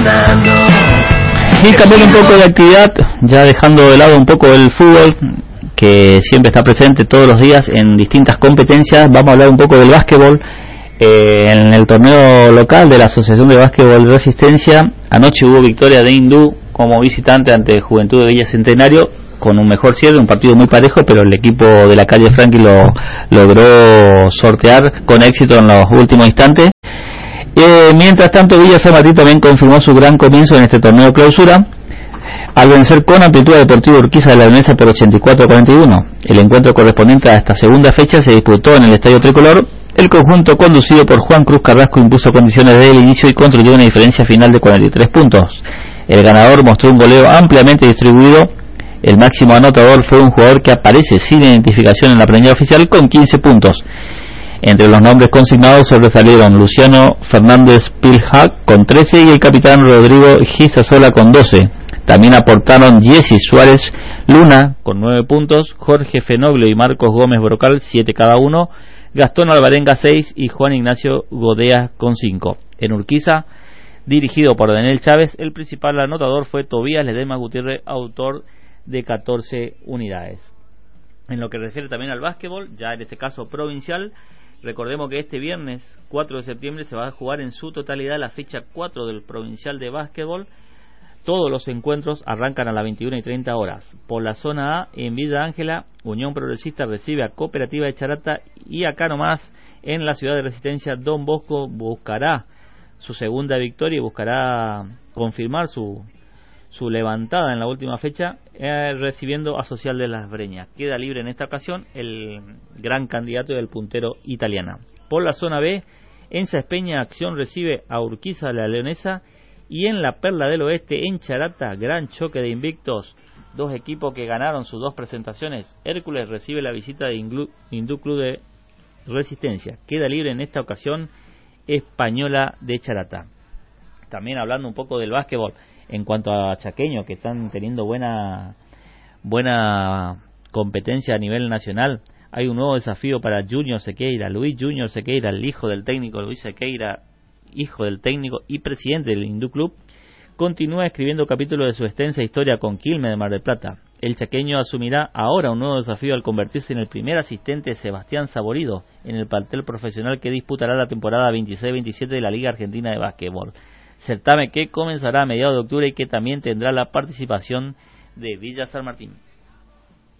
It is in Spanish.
Y cambiando un poco de actividad, ya dejando de lado un poco el fútbol, que siempre está presente todos los días en distintas competencias, vamos a hablar un poco del básquetbol. En el torneo local de la Asociación de Básquetbol Resistencia, anoche hubo victoria de Hindú como visitante ante Juventud de Villa Centenario, con un mejor cierre, un partido muy parejo, pero el equipo de la calle Franklin lo logró sortear con éxito en los últimos instantes. Mientras tanto, Villa San Martín también confirmó su gran comienzo en este torneo clausura al vencer con amplitud a Deportivo Urquiza de la Leonesa por 84-41. El encuentro correspondiente a esta segunda fecha se disputó en el Estadio Tricolor. El conjunto conducido por Juan Cruz Carrasco impuso condiciones desde el inicio y construyó una diferencia final de 43 puntos. El ganador mostró un goleo ampliamente distribuido. El máximo anotador fue un jugador que aparece sin identificación en la planilla oficial con 15 puntos. Entre los nombres consignados sobresalieron Luciano Fernández Pilhac con 13 y el capitán Rodrigo Gizasola con 12. También aportaron Jesse Suárez Luna con 9 puntos, Jorge Fenoglio y Marcos Gómez Brocal 7 cada uno, Gastón Alvarenga 6 y Juan Ignacio Godea con 5. En Urquiza, dirigido por Daniel Chávez, el principal anotador fue Tobías Ledesma Gutiérrez, autor de 14 unidades. En lo que refiere también al básquetbol, ya en este caso provincial, recordemos que este viernes 4 de septiembre se va a jugar en su totalidad la fecha 4 del provincial de básquetbol. Todos los encuentros arrancan a las 21:30 horas. Por la zona A, en Villa Ángela, Unión Progresista recibe a Cooperativa de Charata, y acá nomás, en la ciudad de Resistencia, Don Bosco buscará su segunda victoria y buscará confirmar su levantada en la última fecha, recibiendo a Social de las Breñas. Queda libre en esta ocasión el gran candidato del puntero italiana. Por la zona B, en Saespeña, Acción recibe a Urquiza de la Leonesa, y en la Perla del Oeste, en Charata, gran choque de invictos, dos equipos que ganaron sus dos presentaciones. Hércules recibe la visita de Hindú Club de Resistencia. Queda libre en esta ocasión Española de Charata. También hablando un poco del básquetbol, en cuanto a chaqueños que están teniendo buena competencia a nivel nacional, hay un nuevo desafío para Junior Sequeira. Luis Junior Sequeira, el hijo del técnico Luis Sequeira, hijo del técnico y presidente del Hindú Club, continúa escribiendo capítulos de su extensa historia con Quilmes de Mar del Plata. El chaqueño asumirá ahora un nuevo desafío al convertirse en el primer asistente de Sebastián Saborido en el plantel profesional que disputará la temporada 26-27 de la Liga Argentina de Básquetbol, certamen que comenzará a mediados de octubre y que también tendrá la participación de Villa San Martín.